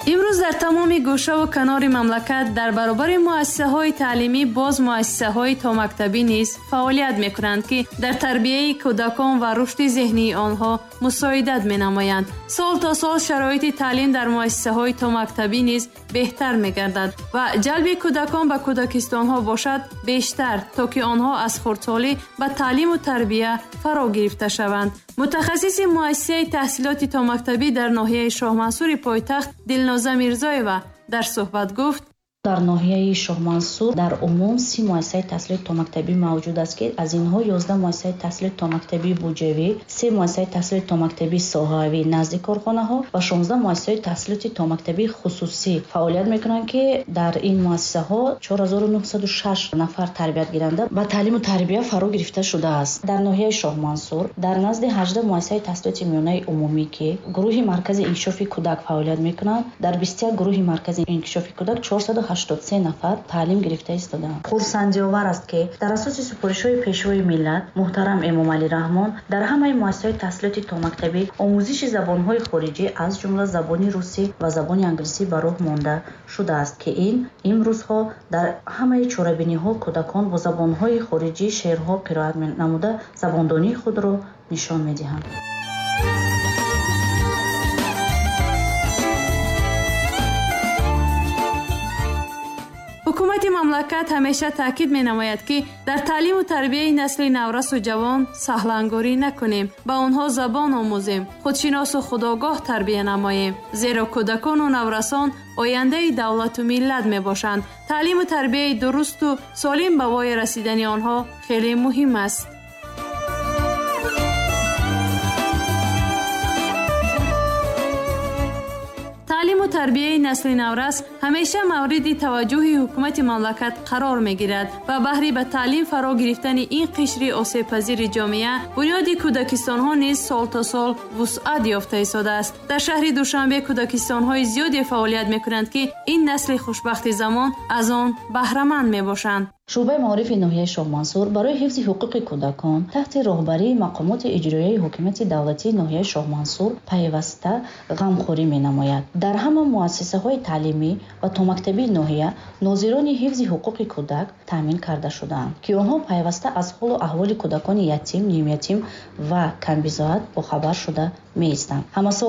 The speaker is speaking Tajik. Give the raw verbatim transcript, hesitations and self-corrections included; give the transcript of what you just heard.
имрӯз дар тамоми гӯшаву канори мамлакат дар баробари муассисаҳои таълимӣ боз муассисаҳои томактабӣ низ фаъолият мекунанд, ки дар тарбияи кӯдакон ва рушди зеҳнии онҳо мусоидат менамоянд. сол то сол шароити таълим дар муассисаҳои томактабӣ низ беҳтар мегардад ва ҷалби кӯдакон ба кӯдакистонҳо бошад бештар, то ки онҳо аз хурдсолӣ ба таълиму тарбия фаро гирифта шаванд. мутахассиси муассисаи таҳсилоти томактабӣ дар ноҳияи Шоҳмансури пойтахт Дилноза Мирзоева дар суҳбат гуфт: дар ноҳияи Шоҳмансур дар умум си муассисаи таҳсилоти томактабӣ мавҷуд аст, ки аз инҳо ёздаҳ муассисаи таҳсилоти томактабӣ буҷавӣ, се муассисаи таҳсилоти томактабӣ соҳавӣ назди корхонаҳо ва шонздаҳ муассисаи таҳсилоти томактабӣ хусусӣ фаъолият мекунанд, ки дар ин муассисаҳо чор ҳазору нуҳсаду шаш нафар тарбиятгиранда ба таълиму тарбия фаро гирифта шудааст. дар ноҳияи Шоҳмансур дар назди ҳаждаҳ муассисаи таҳсилоти миёнаи умумӣ, ки гурӯҳи маркази инкишофи кӯдак фаъолият мекунанд, дар бисту як гурӯҳи маркази инкишофи кӯдак чорсаду ҳаштод и се нафар таълим гирифта истоданд. хурсандиовар аст, ки дар асоси супоришҳои пешвои миллат муҳтарам Эмомалӣ Раҳмон дар ҳамаи муассисаҳои таҳсилоти томактабӣ омӯзиши забонҳои хориҷӣ аз ҷумла забони русӣ ва забони англисӣ ба роҳ монда шудааст, ки ин имрӯзҳо дар ҳамаи чорабиниҳо кӯдакон бо забонҳои хориҷӣ шеърҳо қироат намуда забондонии худро нишон медиҳанд. ҳукумати мамлакат ҳамеша таъкид менамояд, ки дар таълиму тарбияи насли наврасу ҷавон саҳлангорӣ накунем, ба онҳо забон омӯзем, худшиносу худогоҳ тарбия намоем, зеро кӯдакону наврасон ояндаи давлату миллат мебошанд. таълиму тарбияи дурусту солим ба вои расидани онҳо хеле муҳим аст. таълиму тарбияи насли наврас ҳамеша мавриди таваҷҷӯҳи ҳукумати мамлакат қарор мегирад ва баҳри ба таълим фаро гирифтани ин қишри осебпазири ҷомеа бунёди кӯдакистонҳо низ сол то сол вусъат ёфта истодааст. дар шаҳри Душанбе кӯдакистонҳои зиёде фаъолият мекунанд, ки ин насли хушбахти замон аз он баҳраманд мебошанд. шӯъбаи маорифи ноҳияи Шоҳмансур барои ҳифзи ҳуқуқи кӯдакон таҳти роҳбарии мақомоти иҷроияи ҳокимияти давлатии ноҳияи Шоҳмансур пайваста ғамхорӣ менамояд. дар ҳама муассисаҳои таълимӣ ва томактабии ноҳия нозирони ҳифзи ҳуқуқи кӯдак таъмин карда шудаанд, ки онҳо пайваста аз ҳолу аҳволи кӯдакони ятим, нимятим ва камбизоат бохабар шуда меистанд.